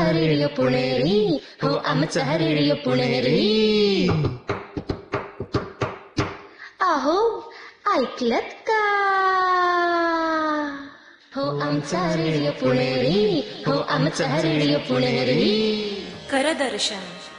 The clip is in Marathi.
रेडिओ पुणेरी, हो आमचा रेडिओ पुणेरी. अहो ऐकलत का? हो आमचा रेडिओ पुणेरी, हो आमचा रेडिओ पुणेरी. करदर्शन